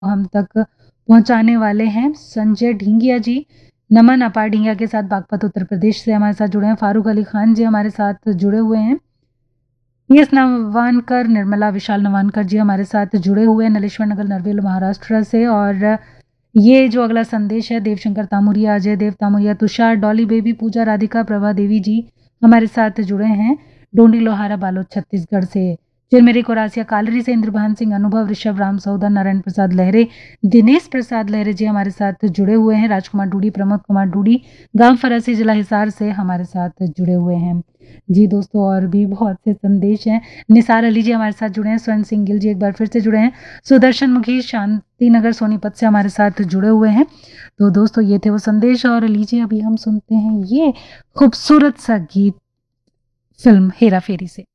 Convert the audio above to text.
हम तक पहुंचाने वाले हैं संजय ढींगिया जी। नमन अपार ढींगिया के साथ बागपत उत्तर प्रदेश से हमारे साथ जुड़े हैं। फारूक अली खान जी हमारे साथ जुड़े हुए हैं। पीएस नवानकर, निर्मला विशाल नवानकर जी हमारे साथ जुड़े हुए हैं नलेश्वर नगर नरवेल महाराष्ट्र से। और ये जो अगला संदेश है देवशंकर तामुरिया, अजय देव तामुरिया, तुषार, डॉली बेबी, पूजा राधिका, प्रभा देवी जी हमारे साथ जुड़े हैं डोंडी लोहारा बालोद छत्तीसगढ़ से। चिरमेरी कोरासिया कालरी से इंद्रभान सिंह, अनुभव, ऋषभ, राम सौदर, नारायण प्रसाद लहरे, दिनेश प्रसाद लहरे जी हमारे साथ जुड़े हुए हैं। राजकुमार डूडी, प्रमोद कुमार डूडी, गांव फरासी, जिला हिसार से हमारे साथ जुड़े हुए हैं। जी दोस्तों, और भी बहुत से संदेश हैं। निसार अली जी हमारे साथ जुड़े हैं। स्वर्ण सिंह गिल जी एक बार फिर से जुड़े हैं। सुदर्शन मुखी शांति नगर सोनीपत से हमारे साथ जुड़े हुए हैं। तो दोस्तों ये थे वो संदेश, और लीजिए अभी हम सुनते हैं ये खूबसूरत सा गीत फिल्म हेरा फेरी से।